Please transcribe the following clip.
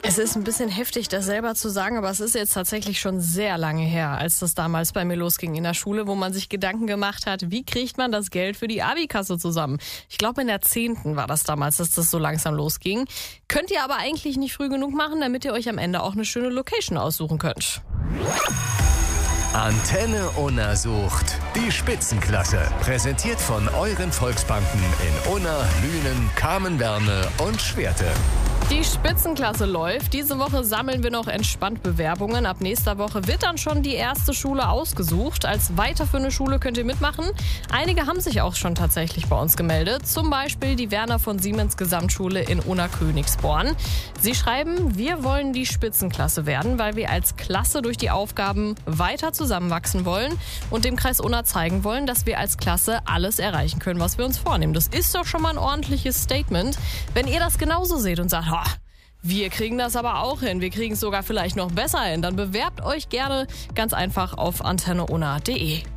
Es ist ein bisschen heftig, das selber zu sagen, aber es ist jetzt tatsächlich schon sehr lange her, als das damals bei mir losging in der Schule, wo man sich Gedanken gemacht hat, wie kriegt man das Geld für die Abikasse zusammen. Ich glaube, in der 10. war das damals, dass das so langsam losging. Könnt ihr aber eigentlich nicht früh genug machen, damit ihr euch am Ende auch eine schöne Location aussuchen könnt. Antenne Unna sucht die Spitzenklasse. Präsentiert von euren Volksbanken in Unna, Lünen, Kamen-Werne und Schwerte. Die Spitzenklasse läuft. Diese Woche sammeln wir noch entspannt Bewerbungen. Ab nächster Woche wird dann schon die erste Schule ausgesucht. Als weiterführende Schule könnt ihr mitmachen. Einige haben sich auch schon tatsächlich bei uns gemeldet. Zum Beispiel die Werner von Siemens Gesamtschule in Unna-Königsborn. Sie schreiben, wir wollen die Spitzenklasse werden, weil wir als Klasse durch die Aufgaben weiter zusammenwachsen wollen und dem Kreis Unna zeigen wollen, dass wir als Klasse alles erreichen können, was wir uns vornehmen. Das ist doch schon mal ein ordentliches Statement. Wenn ihr das genauso seht und sagt, wir kriegen das aber auch hin, wir kriegen es sogar vielleicht noch besser hin, dann bewerbt euch gerne ganz einfach auf antenneunna.de.